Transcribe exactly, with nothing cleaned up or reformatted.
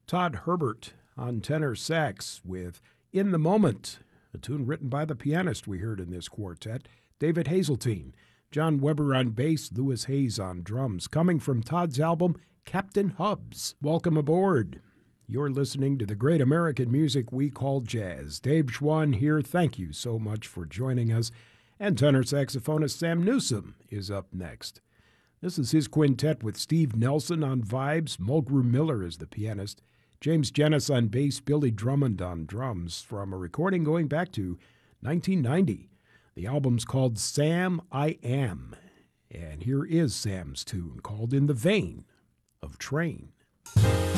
Todd Herbert on tenor sax with In the Moment, a tune written by the pianist we heard in this quartet, David Hazeltine. John Weber on bass, Louis Hayes on drums, coming from Todd's album, Captain Hubs. Welcome aboard. You're listening to the great American music we call jazz. Dave Schwann here. Thank you so much for joining us. And tenor saxophonist Sam Newsom is up next. This is his quintet with Steve Nelson on vibes, Mulgrew Miller is the pianist, James Jennis on bass, Billy Drummond on drums, from a recording going back to nineteen ninety. The album's called Sam I Am, and here is Sam's tune called In the Vein of Train.